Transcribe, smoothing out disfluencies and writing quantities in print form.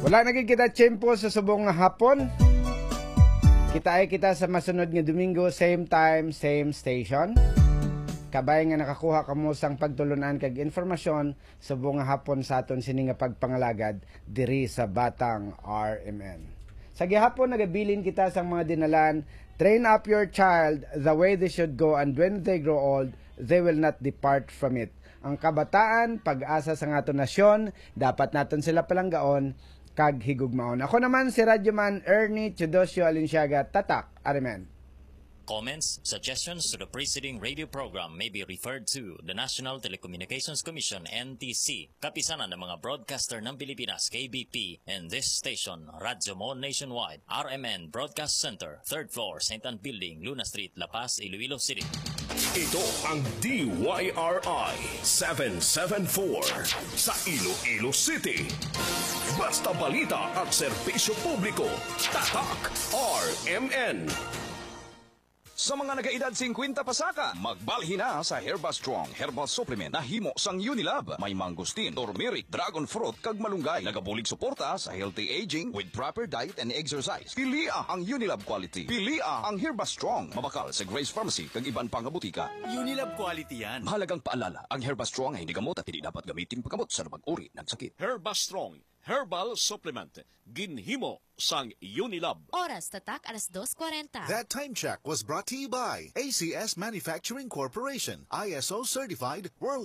Wala na kita tiyempo sa subong nga hapon. Kita sa masunod nga Domingo, same time, same station. Kabay nga nakakuha kamo sang pagtulunan kag informasyon subong nga hapon sa aton sini nga pagpangalagad diri sa Batang RMN. Sa gihapon nagabilin kita sang mga dinalan, train up your child the way they should go, and when they grow old, they will not depart from it. Ang kabataan, pag-asa sa aton nasyon, dapat naton sila palanggaon kag higugmaon. Ako naman si Radyoman Ernie Chudosio Alinsyaga, Tatak, Arimen. Comments, suggestions to the preceding radio program may be referred to the National Telecommunications Commission, NTC, kapisanan ng mga broadcaster ng Pilipinas, KBP, and this station, Radyo Mo Nationwide, RMN Broadcast Center, 3rd floor, St. Anne Building, Luna Street, La Paz, Iloilo City. Ito ang DYRI 774 sa Iloilo City. Basta balita at serbisyo publiko, Tatak RMN. Sa mga nagaedad 50 pasaka, magbalhin na sa Herba Strong Herbal Supplement na himo sang Unilab. May mangustin, turmeric, dragon fruit, kag malunggay. Nagabulig suporta sa healthy aging with proper diet and exercise. Pilia ang Unilab quality. Pilia ang Herba Strong. Mabakal sa Grace Pharmacy kag iban pang butika. Unilab quality yan. Mahalagang paalala, ang Herba Strong ay hindi gamot at hindi dapat gamitin paggamot sa uri ng sakit. Herba Strong Herbal Supplement. Ginhimo sang Unilab. Oras tatak alas 2:40. That time check was brought to you by ACS Manufacturing Corporation, ISO certified, world